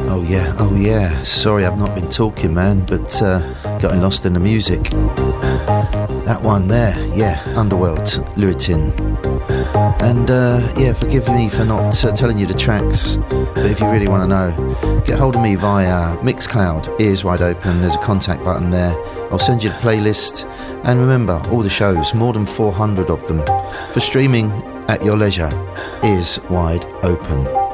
Oh yeah. Sorry I've not been talking, man, but getting lost in the music. That one there, yeah, Underworld, Luritin. And yeah, forgive me for not telling you the tracks, but if you really want to know, get hold of me via Mixcloud, Ears Wide Open. There's a contact button there. I'll send you the playlist. And remember, all the shows, more than 400 of them, for streaming at your leisure, Ears Wide Open.